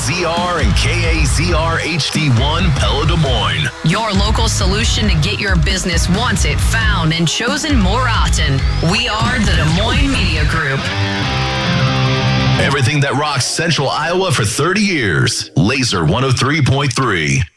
KAZR and KAZR HD1 Pella Des Moines. Your local solution to get your business wanted, found, and chosen more often. We are the Des Moines Media Group. Everything that rocks Central Iowa for 30 years. Laser 103.3.